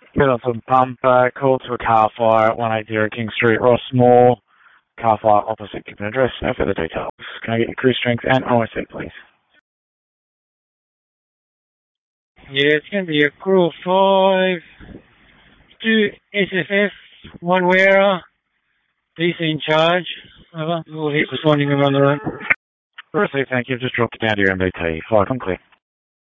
Get on some pump, call to a car fire at 180 King Street, Rossmore. Car fire opposite given address. No further details. Can I get your cruise strength and OSC, please? Yeah, it's going to be a Crew 5, 2 SFF, 1 wearer, DC in charge. Over. We'll hit responding around the road. Received, thank you. Just dropped it down to your MBT. Flight on clear.